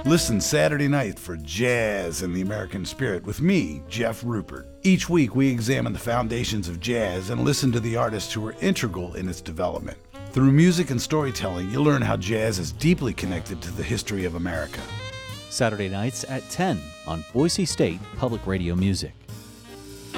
Listen Saturday night for Jazz and the American Spirit with me, Jeff Rupert. Each week we examine the foundations of jazz and listen to the artists who were integral in its development. Through music and storytelling, you'll learn how jazz is deeply connected to the history of America. Saturday nights at 10 on Boise State Public Radio Music.